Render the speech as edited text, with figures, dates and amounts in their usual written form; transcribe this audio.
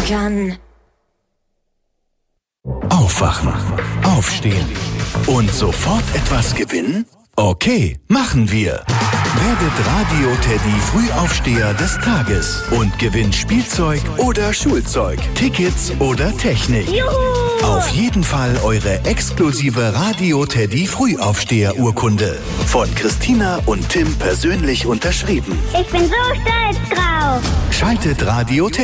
kann. Aufwachen, aufstehen und sofort etwas gewinnen? Okay, machen wir. Werdet Radio-Teddy Frühaufsteher des Tages und gewinnt Spielzeug oder Schulzeug, Tickets oder Technik. Juhu! Auf jeden Fall eure exklusive Radio-Teddy Frühaufsteher-Urkunde. Von Christina und Tim persönlich unterschrieben. Ich bin so stolz drauf. Schaltet Radio